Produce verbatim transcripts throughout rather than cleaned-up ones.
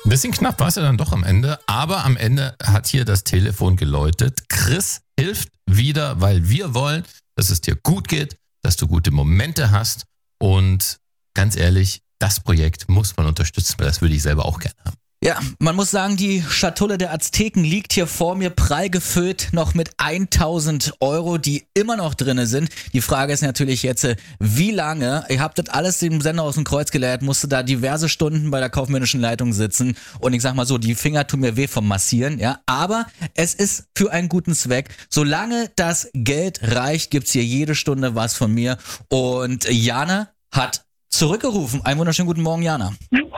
Ein bisschen knapp war es ja dann doch am Ende, aber am Ende hat hier das Telefon geläutet. Chris hilft wieder, weil wir wollen, dass es dir gut geht, dass du gute Momente hast und ganz ehrlich, das Projekt muss man unterstützen, weil das würde ich selber auch gerne haben. Ja, man muss sagen, die Schatulle der Azteken liegt hier vor mir prall gefüllt, noch mit tausend Euro, die immer noch drinne sind. Die Frage ist natürlich jetzt, wie lange? Ihr habt das alles dem Sender aus dem Kreuz geleiert, musste da diverse Stunden bei der kaufmännischen Leitung sitzen und ich sag mal so, die Finger tun mir weh vom Massieren, ja. Aber es ist für einen guten Zweck. Solange das Geld reicht, gibt's hier jede Stunde was von mir und Jana hat zurückgerufen. Einen wunderschönen guten Morgen, Jana.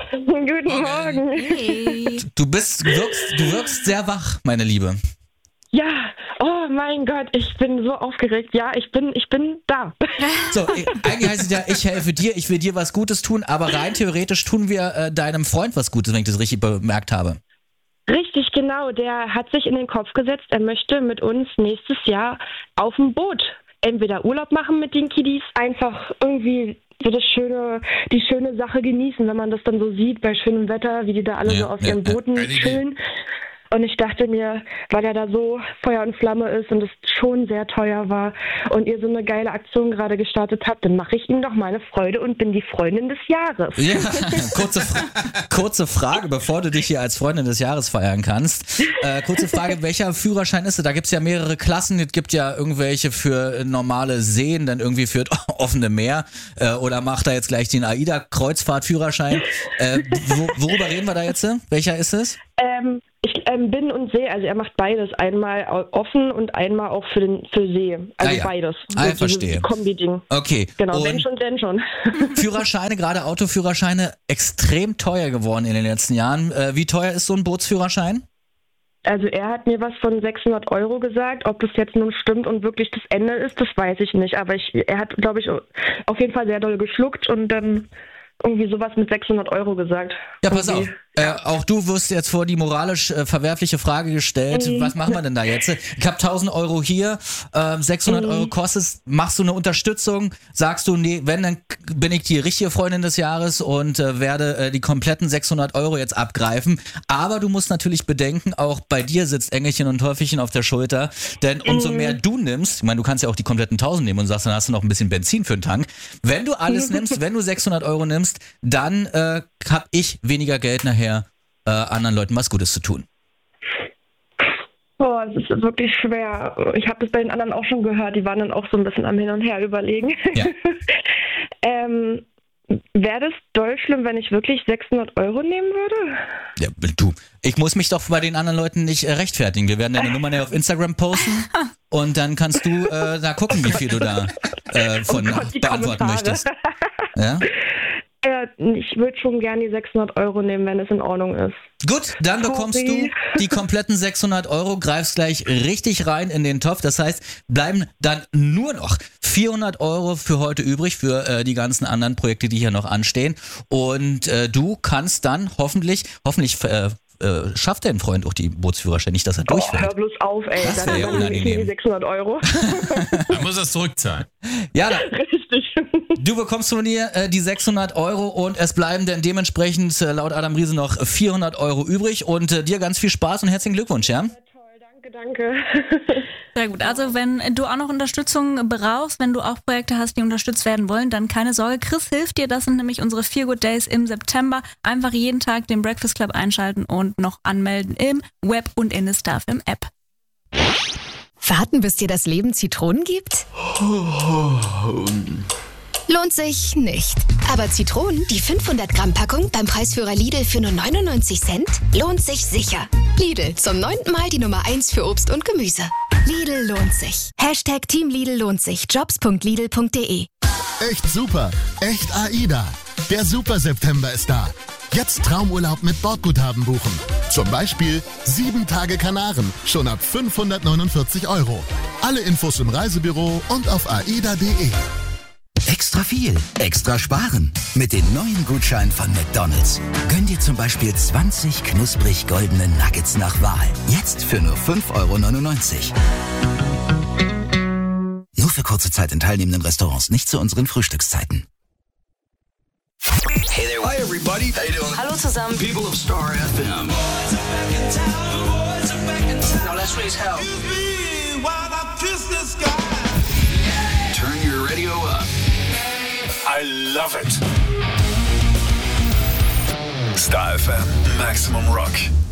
Guten Morgen. Hey. Du bist, wirkst, du wirkst sehr wach, meine Liebe. Ja, oh mein Gott, ich bin so aufgeregt. Ja, ich bin, ich bin da. So, eigentlich heißt es ja, ich helfe dir, ich will dir was Gutes tun, aber rein theoretisch tun wir äh, deinem Freund was Gutes, wenn ich das richtig bemerkt habe. Richtig, genau. Der hat sich in den Kopf gesetzt, er möchte mit uns nächstes Jahr auf dem Boot entweder Urlaub machen mit den Kiddies, einfach irgendwie so das schöne, die schöne Sache genießen, wenn man das dann so sieht bei schönem Wetter, wie die da alle ja, so auf ja, ihren Booten ja. chillen. Und ich dachte mir, weil er da so Feuer und Flamme ist und es schon sehr teuer war und ihr so eine geile Aktion gerade gestartet habt, dann mache ich ihm doch meine Freude und bin die Freundin des Jahres. Ja, kurze, Fra- kurze Frage, bevor du dich hier als Freundin des Jahres feiern kannst. Äh, kurze Frage, welcher Führerschein ist es? Da gibt es ja mehrere Klassen. Es gibt ja irgendwelche für normale Seen, dann irgendwie für das offene Meer. Äh, oder macht er jetzt gleich den AIDA-Kreuzfahrt-Führerschein? Äh, wo, worüber reden wir da jetzt? Welcher ist es? Ähm, ich ähm, bin und See, also er macht beides, einmal offen und einmal auch für den für See, also ah, ja. beides. Ah, so verstehe. Kombi-Ding. Okay. Genau, und wenn schon, denn schon. Führerscheine, gerade Autoführerscheine, extrem teuer geworden in den letzten Jahren. Äh, wie teuer ist so ein Bootsführerschein? Also er hat mir was von sechshundert Euro gesagt. Ob das jetzt nun stimmt und wirklich das Ende ist, das weiß ich nicht. Aber ich, er hat, glaube ich, auf jeden Fall sehr doll geschluckt und dann irgendwie sowas mit sechshundert Euro gesagt. Ja, pass irgendwie. auf. Äh, auch du wirst jetzt vor die moralisch äh, verwerfliche Frage gestellt, mhm. was machen wir denn da jetzt? Ich habe tausend Euro hier, äh, sechshundert mhm. Euro kostet, machst du eine Unterstützung, sagst du, nee, wenn, dann bin ich die richtige Freundin des Jahres und äh, werde äh, die kompletten sechshundert Euro jetzt abgreifen. Aber du musst natürlich bedenken, auch bei dir sitzt Engelchen und Teufelchen auf der Schulter, denn umso mhm. mehr du nimmst, ich meine, du kannst ja auch die kompletten tausend nehmen und sagst, dann hast du noch ein bisschen Benzin für den Tank. Wenn du alles nimmst, wenn du sechshundert Euro nimmst, dann äh, habe ich weniger Geld nachher Äh, anderen Leuten was Gutes zu tun. Boah, es ist wirklich schwer. Ich habe das bei den anderen auch schon gehört, die waren dann auch so ein bisschen am Hin und Her überlegen. Ja. ähm, wäre das doll schlimm, wenn ich wirklich sechshundert Euro nehmen würde? Ja, du, ich muss mich doch bei den anderen Leuten nicht äh, rechtfertigen. Wir werden deine Nummer ja auf Instagram posten und dann kannst du äh, da gucken, wie viel du da äh, von oh Gott, die beantworten Kommentare. möchtest. Ja? Ja, ich würde schon gerne die sechshundert Euro nehmen, wenn es in Ordnung ist. Gut, dann bekommst Sorry. du die kompletten sechshundert Euro, greifst gleich richtig rein in den Topf. Das heißt, bleiben dann nur noch vierhundert Euro für heute übrig, für äh, die ganzen anderen Projekte, die hier noch anstehen. Und äh, du kannst dann hoffentlich, hoffentlich äh, äh, schafft dein Freund auch die Bootsführerschein, nicht, dass er Oh, durchfällt. hör bloß auf, ey. Das Dann wär ja dann nehme ich unangenehm. die sechshundert Euro. Dann muss er es zurückzahlen. Ja, dann, Richtig. du bekommst von mir äh, die sechshundert Euro und es bleiben dann dementsprechend äh, laut Adam Riese noch vierhundert Euro übrig und äh, dir ganz viel Spaß und herzlichen Glückwunsch, ja? Danke, danke. Sehr gut. Also wenn du auch noch Unterstützung brauchst, wenn du auch Projekte hast, die unterstützt werden wollen, dann keine Sorge. Chris hilft dir. Das sind nämlich unsere Feel Good Days im September. Einfach jeden Tag den Breakfast Club einschalten und noch anmelden im Web und in der Stuff im App. Warten, bis dir das Leben Zitronen gibt? Lohnt sich nicht. Aber Zitronen, die fünfhundert Gramm Packung beim Preisführer Lidl für nur neunundneunzig Cent, lohnt sich sicher. Lidl, zum neunten Mal die Nummer eins für Obst und Gemüse. Lidl lohnt sich. Hashtag Team Lidl lohnt sich. jobs punkt lidl punkt de. Echt super. Echt AIDA. Der Super September ist da. Jetzt Traumurlaub mit Bordguthaben buchen. Zum Beispiel sieben Tage Kanaren, schon ab fünfhundertneunundvierzig Euro. Alle Infos im Reisebüro und auf aida punkt de. Extra viel, extra sparen. Mit den neuen Gutscheinen von McDonald's. Gönn dir zum Beispiel zwanzig knusprig goldene Nuggets nach Wahl. Jetzt für nur fünf Euro neunundneunzig. Nur für kurze Zeit in teilnehmenden Restaurants, nicht zu unseren Frühstückszeiten. Hey there. Hi everybody. everybody. How you doing? Hallo zusammen. People of Star F M. Now let's raise hell. Turn your radio up. I love it. Star F M, Maximum Rock.